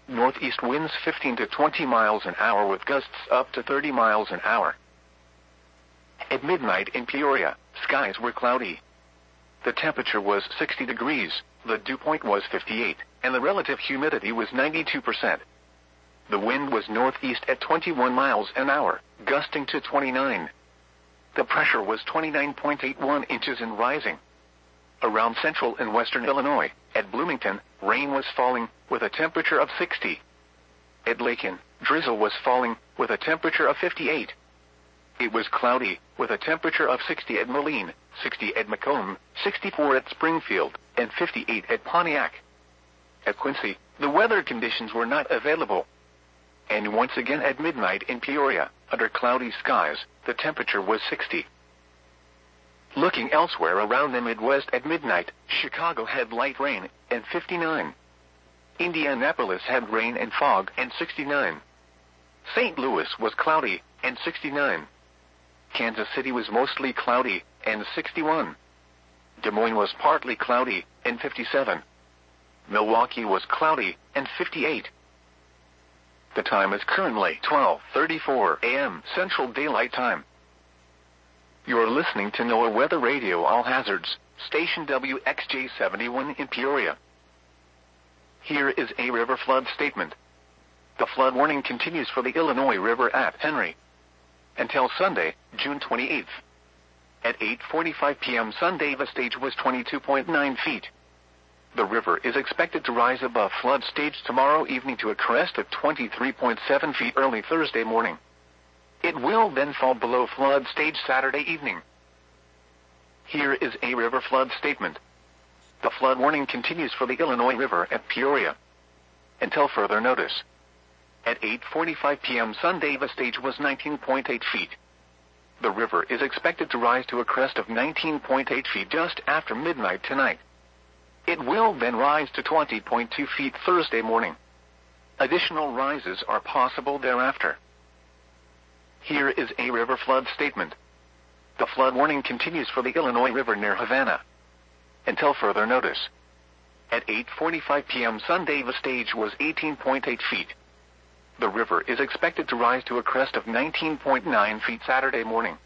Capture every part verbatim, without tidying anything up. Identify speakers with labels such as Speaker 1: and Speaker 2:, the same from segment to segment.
Speaker 1: Northeast winds fifteen to twenty miles an hour with gusts up to thirty miles an hour. At midnight in Peoria, skies were cloudy. The temperature was sixty degrees, the dew point was fifty-eight, and the relative humidity was ninety-two percent. The wind was northeast at twenty-one miles an hour, gusting to twenty-nine. The pressure was twenty-nine point eight one inches and rising. Around central and western Illinois, at Bloomington, rain was falling, with a temperature of sixty. At Lakin, drizzle was falling, with a temperature of fifty-eight. It was cloudy, with a temperature of sixty at Moline, sixty at Macomb, sixty-four at Springfield, and fifty-eight at Pontiac. At Quincy, the weather conditions were not available. And once again at midnight in Peoria, under cloudy skies, the temperature was sixty. Looking elsewhere around the Midwest at midnight, Chicago had light rain, and fifty-nine. Indianapolis had rain and fog, and sixty-nine. Saint Louis was cloudy, and sixty-nine. Kansas City was mostly cloudy, and sixty-one. Des Moines was partly cloudy, and fifty-seven. Milwaukee was cloudy, and fifty-eight. The time is currently twelve thirty-four a m Central Daylight Time. You're listening to NOAA Weather Radio All Hazards, station W X J seventy-one in Peoria. Here is a river flood statement. The flood warning continues for the Illinois River at Henry until Sunday, June twenty-eighth. At eight forty-five p m Sunday, the stage was twenty-two point nine feet. The river is expected to rise above flood stage tomorrow evening to a crest of twenty-three point seven feet early Thursday morning. It will then fall below flood stage Saturday evening. Here is a river flood statement. The flood warning continues for the Illinois River at Peoria until further notice. At eight forty-five p m Sunday, the stage was nineteen point eight feet. The river is expected to rise to a crest of nineteen point eight feet just after midnight tonight. It will then rise to twenty point two feet Thursday morning. Additional rises are possible thereafter. Here is a river flood statement. The flood warning continues for the Illinois River near Havana until further notice. At eight forty-five p m Sunday, the stage was eighteen point eight feet. The river is expected to rise to a crest of nineteen point nine feet Saturday morning.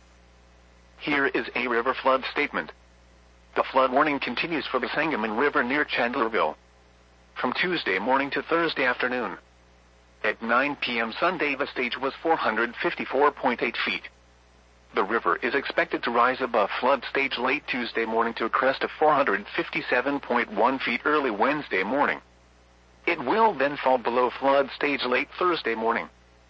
Speaker 1: Here is a river flood statement. The flood warning continues for the Sangamon River near Chandlerville from Tuesday morning to Thursday afternoon. At nine p m Sunday, the stage was four hundred fifty-four point eight feet. The river is expected to rise above flood stage late Tuesday morning to a crest of four hundred fifty-seven point one feet early Wednesday morning. It will then fall below flood stage late Thursday morning.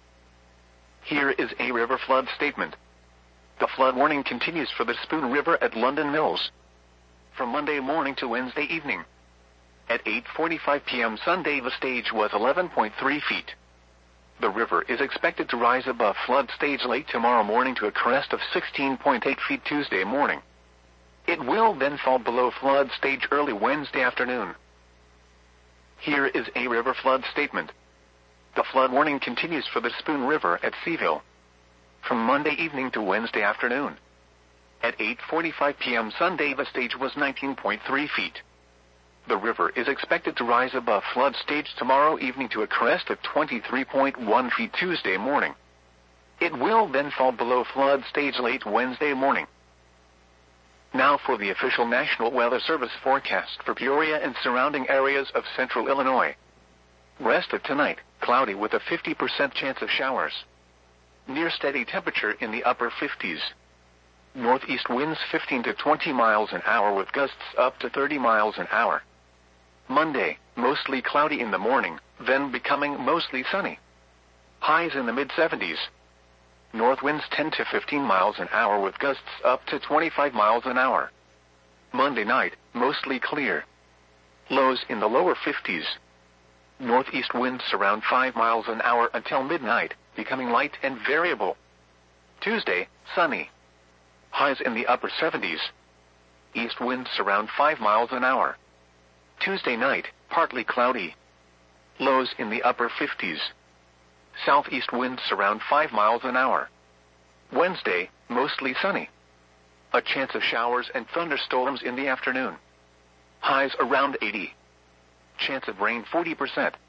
Speaker 1: Here is a river flood statement. The flood warning continues for the Spoon River at London Mills from Monday morning to Wednesday evening. At eight forty-five p m Sunday, the stage was eleven point three feet. The river is expected to rise above flood stage late tomorrow morning to a crest of sixteen point eight feet Tuesday morning. It will then fall below flood stage early Wednesday afternoon. Here is a river flood statement. The flood warning continues for the Spoon River at Seaville from Monday evening to Wednesday afternoon. At eight forty-five p m Sunday, the stage was nineteen point three feet. The river is expected to rise above flood stage tomorrow evening to a crest of twenty-three point one feet Tuesday morning. It will then fall below flood stage late Wednesday morning. Now for the official National Weather Service forecast for Peoria and surrounding areas of central Illinois. Rest of tonight, cloudy with a fifty percent chance of showers. Near steady temperature in the upper fifties. Northeast winds fifteen to twenty miles an hour with gusts up to thirty miles an hour. Monday, mostly cloudy in the morning, then becoming mostly sunny. Highs in the mid seventies. North winds ten to fifteen miles an hour with gusts up to twenty-five miles an hour. Monday night, mostly clear. Lows in the lower fifties. Northeast winds around five miles an hour until midnight, becoming light and variable. Tuesday, sunny. Highs in the upper seventies. East winds around five miles an hour. Tuesday night, partly cloudy. Lows in the upper fifties. Southeast winds around five miles an hour. Wednesday, mostly sunny. A chance of showers and thunderstorms in the afternoon. Highs around eighty. Chance of rain forty percent.